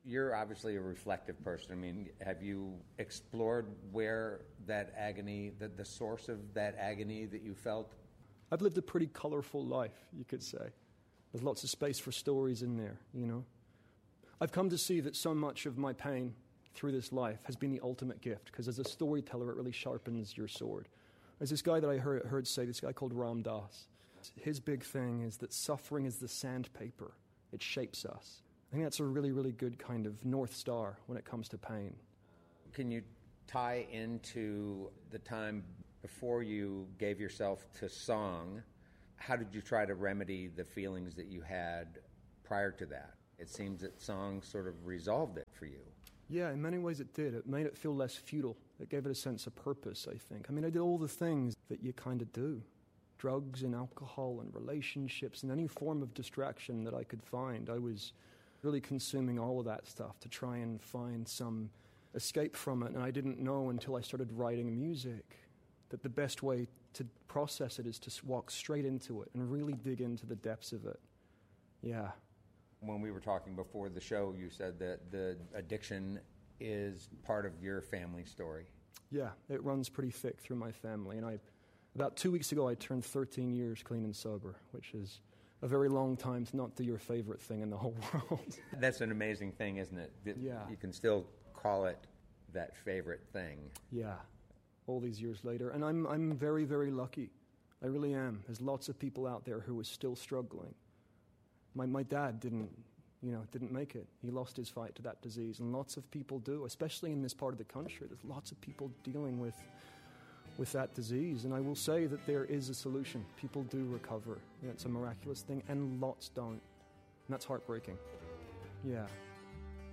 You're obviously a reflective person. I mean, have you explored where that agony, the source of that agony that you felt? I've lived a pretty colorful life, you could say. There's lots of space for stories in there, you know. I've come to see that so much of my pain through this life has been the ultimate gift, because as a storyteller, it really sharpens your sword. There's this guy that I heard say, this guy called Ram Dass. His big thing is that suffering is the sandpaper. It shapes us. I think that's a really, really good kind of North Star when it comes to pain. Can you tie into the time before you gave yourself to song? How did you try to remedy the feelings that you had prior to that? It seems that song sort of resolved it for you. Yeah, in many ways it did. It made it feel less futile. It gave it a sense of purpose, I think. I mean, I did all the things that you kind of do. Drugs and alcohol and relationships and any form of distraction that I could find. I was really consuming all of that stuff to try and find some escape from it. And I didn't know until I started writing music that the best way to process it is to walk straight into it and really dig into the depths of it. Yeah. When we were talking before the show, you said that the addiction is part of your family story. Yeah, it runs pretty thick through my family. And about 2 weeks ago, I turned 13 years clean and sober, which is a very long time to not do your favorite thing in the whole world. That's an amazing thing, isn't it? Yeah. You can still call it that favorite thing. Yeah, all these years later. And I'm very, very lucky. I really am. There's lots of people out there who are still struggling. My dad didn't make it. He lost his fight to that disease, and lots of people do, especially in this part of the country. There's lots of people dealing with that disease, and I will say that there is a solution. People do recover. It's a miraculous thing, and lots don't. And that's heartbreaking. Yeah.